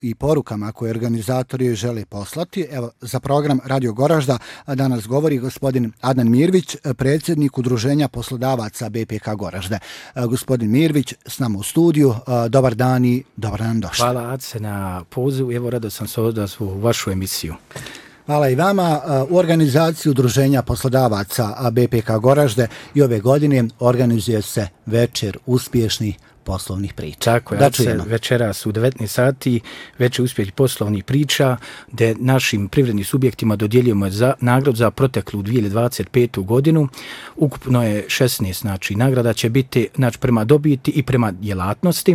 i porukama koje organizatori žele poslati. Evo, za program Radio Goražda danas govori gospodin Adnan Mirvić, predsjednik Udruženja poslodavaca BPK Goražde. Gospodin Mirvić s nama u studiju. Dobar dan i dobar dan došli. Hvala Ace na pozivu. Evo, rado sam se odazvao u vašu emisiju. Hvala i vama. U organizaciji Udruženja poslodavaca BPK Goražde i ove godine organizuje se večer uspješnih poslovnih priča. Tako je, večeras u 19 sati večer uspješnih poslovnih priča, gdje našim privrednim subjektima dodjeljujemo nagradu za proteklu 2025. godinu. Ukupno je 16 nagrada će biti prema dobiti i prema djelatnosti.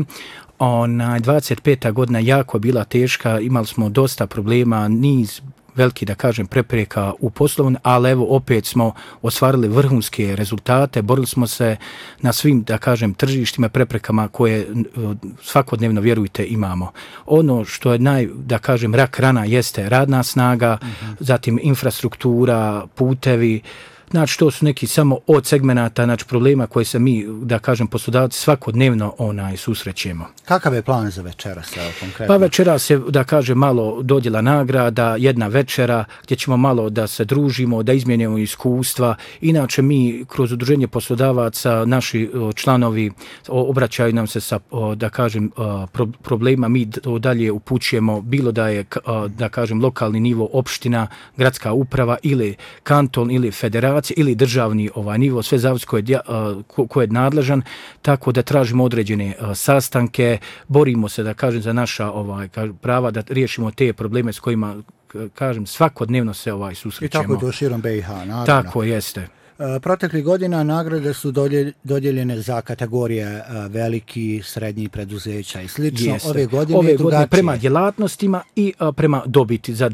25. godina jako bila teška, imali smo dosta problema, niz veliki, da kažem, prepreka u poslovanju, ali evo opet smo ostvarili vrhunske rezultate, borili smo se na svim, da kažem, tržištima, preprekama koje svakodnevno, vjerujte, imamo. Ono što je da kažem, rak rana jeste radna snaga, zatim infrastruktura, putevi. Znači, to su neki samo od segmenata, problema koje se mi, da kažem, poslodavci svakodnevno susrećemo. Kakav je plan za večeras, konkretno? Pa večeras je, da kažem, malo dodjela nagrada, jedna večera gdje ćemo malo da se družimo, da izmijenimo iskustva. Inače, mi kroz Udruženje poslodavaca, naši članovi obraćaju nam se sa, da kažem, problema. Mi dalje upućujemo, bilo da je, da kažem, lokalni nivo, opština, gradska uprava ili kanton ili federacija ili državni nivo, sve zavisi ko je nadležan, tako da tražimo određene sastanke, borimo se, da kažem, za naša prava, da riješimo te probleme s kojima, kažem, svakodnevno se susrećemo. I tako je to širom BiH, naravno. Tako jeste. Proteklih godina nagrade su dodijeljene za kategorije veliki, srednji preduzeća i slično. Jeste. Ove godine prema djelatnostima i prema dobiti za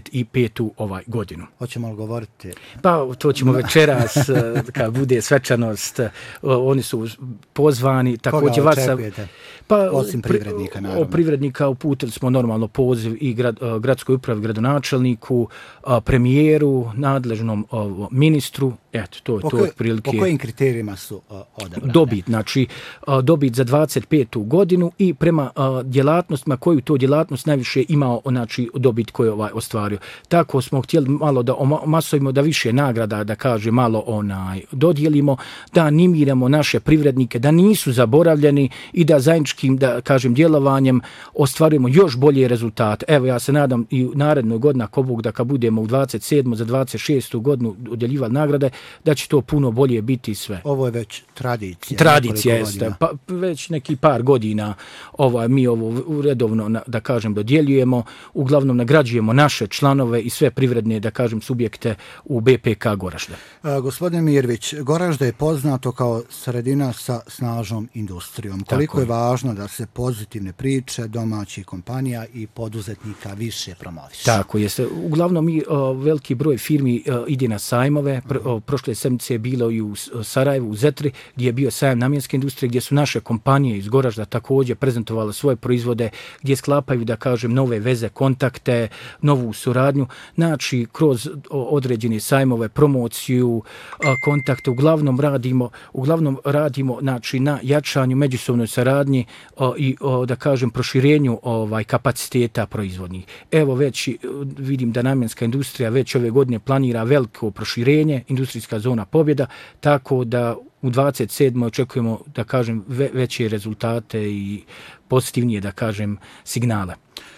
25. godinu. Hoćemo li govoriti? Pa to ćemo večeras, kad bude svečanost, oni su pozvani. Koga očekujete? Osim privrednika, naravno. Privrednika uputili smo normalno poziv i gradskoj upravi, gradonačelniku, premijeru, nadležnom ministru. Eto, to je to otprilike. Po kojim kriterijima su odabrane? Dobit, znači dobit za 25. godinu i prema djelatnostima koju to djelatnost najviše imao, znači dobit koju je ostvario. Tako smo htjeli malo da omasovimo, da više nagrada, da kaže, malo dodijelimo, da animiramo naše privrednike, da nisu zaboravljeni i da zajedničkim, da kažem, djelovanjem ostvarujemo još bolje rezultate. Evo, ja se nadam i u narednoj godini, ako Bog, da kad budemo u 27. za 26. godinu udjeljivali nagrade, da će to puno bolje biti sve. Ovo je već tradicija. Tradicija jeste. Pa, već neki par godina mi ovo redovno, da kažem, dodjeljujemo. Uglavnom nagrađujemo naše članove i sve privredne, da kažem, subjekte u BPK Goražde. Gospodin Mirvić, Goražde je poznato kao sredina sa snažnom industrijom. Koliko je važno da se pozitivne priče domaćih kompanija i poduzetnika više promovišu? Tako jeste. Uglavnom mi veliki broj firmi ide na sajmove. Prošle sedmice je bilo i u Sarajevu, u Zetri, gdje je bio sajam namjenske industrije, gdje su naše kompanije iz Goražda također prezentovale svoje proizvode, gdje sklapaju, da kažem, nove veze, kontakte, novu suradnju. Znači, kroz određene sajmove, promociju, kontakte, uglavnom radimo znači, na jačanju međusobnoj saradnji i, da kažem, proširenju kapaciteta proizvodnjih. Evo, već vidim da namjenska industrija već ove godine planira veliko proširenje, industrijska zona Pobjeda, tako da u 27. očekujemo, da kažem, veće rezultate i pozitivnije, da kažem, signale.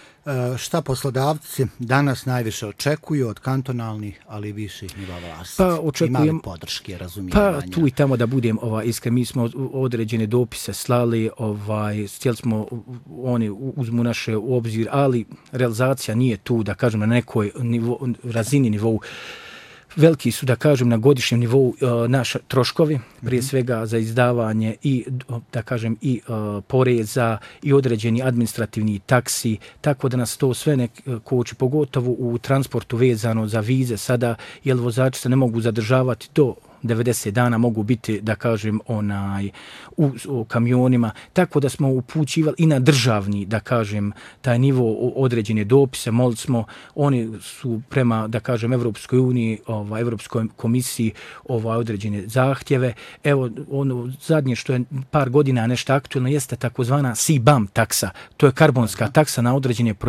Šta poslodavci danas najviše očekuju od kantonalnih, ali i viših niva vlasti? Pa očekujem, imali podrške, razumijevanja? Pa tu i tamo, da budem iskren, mi smo određene dopise slali, htjeli smo oni uzmu naše u obzir, ali realizacija nije tu, da kažem, na nekoj razini nivou. Veliki su, da kažem, na godišnjem nivou naše troškovi, prije svega za izdavanje i, da kažem, i poreza i određeni administrativni taksi, tako da nas to sve koči, pogotovo u transportu vezano za vize sada, jer vozači se ne mogu zadržavati do 90 dana, mogu biti, da kažem, u kamionima, tako da smo upućivali i na državni, da kažem, taj nivo određene dopise, molili smo, oni su prema, da kažem, Evropskoj uniji, Evropskoj komisiji određene zahtjeve. Evo, ono zadnje što je par godina nešto aktualno jeste takozvana CBAM taksa, to je karbonska taksa na određene proizvode